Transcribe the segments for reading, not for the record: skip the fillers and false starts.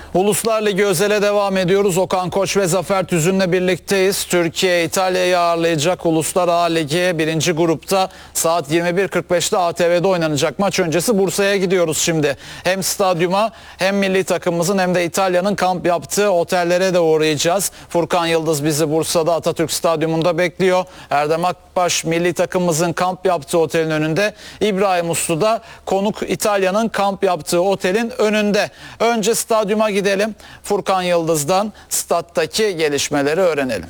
Uluslar Ligi özele devam ediyoruz. Okan Koç ve Zafer Tüzün'le birlikteyiz. Türkiye İtalya'yı ağırlayacak Uluslar A Ligi 1. grupta saat 21.45'te ATV'de oynanacak maç öncesi Bursa'ya gidiyoruz şimdi. Hem stadyuma hem milli takımımızın hem de İtalya'nın kamp yaptığı otellere de uğrayacağız. Furkan Yıldız bizi Bursa'da Atatürk Stadyumunda bekliyor. Erdem Akbaş milli takımımızın kamp yaptığı otelin önünde. İbrahim Uslu da konuk İtalya'nın kamp yaptığı otelin önünde. Önce stadyuma gidelim. Furkan Yıldız'dan stattaki gelişmeleri öğrenelim.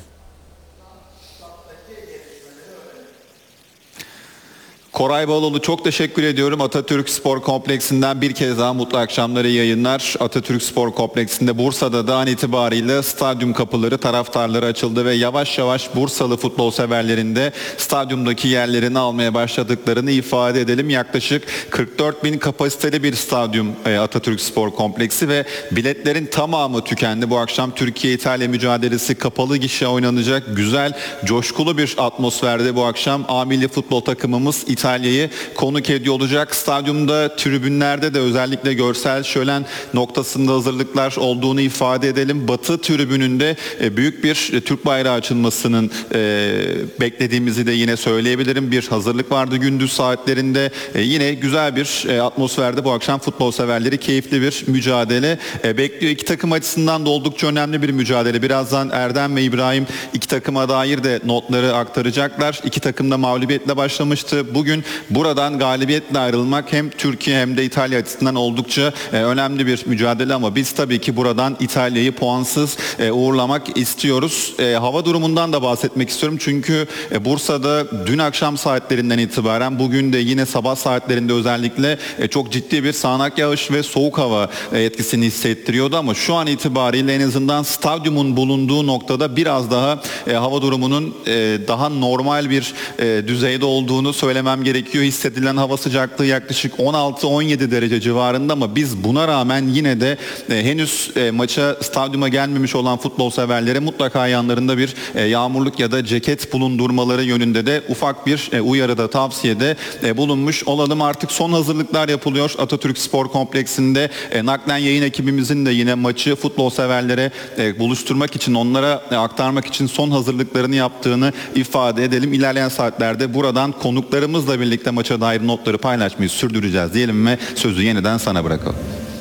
Koray Baloğlu, çok teşekkür ediyorum. Atatürk Spor Kompleksi'nden bir kez daha mutlu akşamları, iyi yayınlar. Atatürk Spor Kompleksi'nde Bursa'da da an itibariyle stadyum kapıları taraftarlara açıldı ve yavaş yavaş Bursalı futbol severlerin de stadyumdaki yerlerini almaya başladıklarını ifade edelim. Yaklaşık 44.000 kapasiteli bir stadyum Atatürk Spor Kompleksi ve biletlerin tamamı tükendi. Bu akşam Türkiye-İtalya mücadelesi kapalı gişe oynanacak. Güzel, coşkulu bir atmosferde bu akşam A milli futbol takımımız İtalya'yı konuk ediyor olacak. Stadyumda, tribünlerde de özellikle görsel şölen noktasında hazırlıklar olduğunu ifade edelim. Batı tribününde büyük bir Türk bayrağı açılmasının beklediğimizi de yine söyleyebilirim. Bir hazırlık vardı gündüz saatlerinde. Yine güzel bir atmosferde bu akşam futbol severleri keyifli bir mücadele bekliyor. İki takım açısından da oldukça önemli bir mücadele. Birazdan Erdem ve İbrahim iki takıma dair de notları aktaracaklar. İki takım da mağlubiyetle başlamıştı. Bugün buradan galibiyetle ayrılmak hem Türkiye hem de İtalya açısından oldukça önemli bir mücadele ama biz tabii ki buradan İtalya'yı puansız uğurlamak istiyoruz. Hava durumundan da bahsetmek istiyorum çünkü Bursa'da dün akşam saatlerinden itibaren bugün de yine sabah saatlerinde özellikle çok ciddi bir sağanak yağış ve soğuk hava etkisini hissettiriyordu ama şu an itibariyle en azından stadyumun bulunduğu noktada biraz daha hava durumunun daha normal bir düzeyde olduğunu söylemem gerekiyor. Hissedilen hava sıcaklığı yaklaşık 16-17 derece civarında ama biz buna rağmen yine de henüz maça stadyuma gelmemiş olan futbol severlere mutlaka yanlarında bir yağmurluk ya da ceket bulundurmaları yönünde de ufak bir uyarıda, tavsiyede bulunmuş olalım. Artık son hazırlıklar yapılıyor Atatürk Spor Kompleksi'nde. Naklen yayın ekibimizin de yine maçı futbol severlere buluşturmak için, onlara aktarmak için son hazırlıklarını yaptığını ifade edelim. İlerleyen saatlerde buradan konuklarımızla birlikte maça dair notları paylaşmayı sürdüreceğiz diyelim ve sözü yeniden sana bırakalım.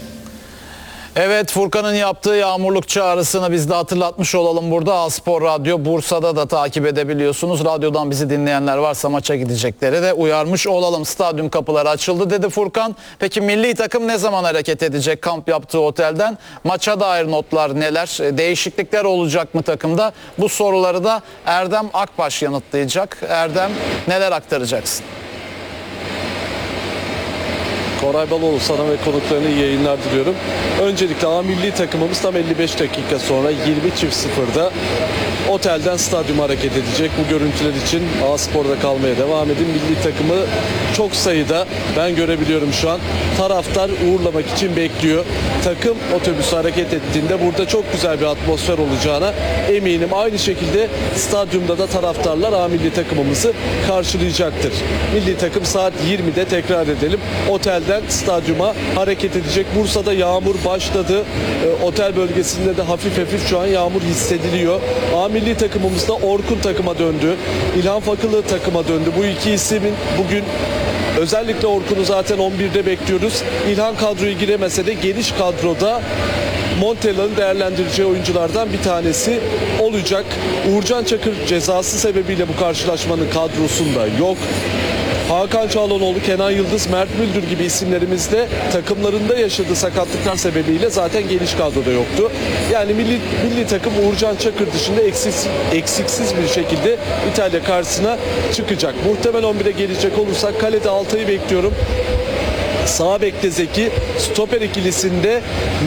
Evet, Furkan'ın yaptığı yağmurluk çağrısını biz de hatırlatmış olalım burada. A-Spor Radyo Bursa'da da takip edebiliyorsunuz. Radyodan bizi dinleyenler varsa maça gidecekleri de uyarmış olalım. Stadyum kapıları açıldı dedi Furkan. Peki milli takım ne zaman hareket edecek kamp yaptığı otelden? Maça dair notlar neler? Değişiklikler olacak mı takımda? Bu soruları da Erdem Akbaş yanıtlayacak. Erdem, neler aktaracaksın? Koray Baloğlu, sana ve konuklarına iyi yayınlar diliyorum. Öncelikle A milli takımımız tam 55 dakika sonra 20.00'da otelden stadyuma hareket edecek. Bu görüntüler için A-Spor'da kalmaya devam edin. Milli takımı çok sayıda, ben görebiliyorum şu an, taraftar uğurlamak için bekliyor. Takım otobüsü hareket ettiğinde burada çok güzel bir atmosfer olacağına eminim. Aynı şekilde stadyumda da taraftarlar A milli takımımızı karşılayacaktır. Milli takım saat 20'de, tekrar edelim, otelden stadyuma hareket edecek. Bursa'da yağmur başladı. Otel bölgesinde de hafif hafif şu an yağmur hissediliyor. A milli takımımız da Orkun takıma döndü. İlhan Fakılı takıma döndü. Bu iki ismin bugün, özellikle Orkun'u zaten 11'de bekliyoruz. İlhan kadroya giremese de geniş kadroda Montella'nın değerlendireceği oyunculardan bir tanesi olacak. Uğurcan Çakır cezası sebebiyle bu karşılaşmanın kadrosunda yok. Hakan Çağlanoğlu, Kenan Yıldız, Mert Müldür gibi isimlerimiz de takımlarında yaşadığı sakatlıklar sebebiyle zaten geniş kadroda yoktu. Yani milli takım Uğurcan Çakır dışında eksiksiz bir şekilde İtalya karşısına çıkacak. Muhtemel 11'e gelecek olursak kalede Altay'ı bekliyorum. Sağ bekte Zeki, stoper ikilisinde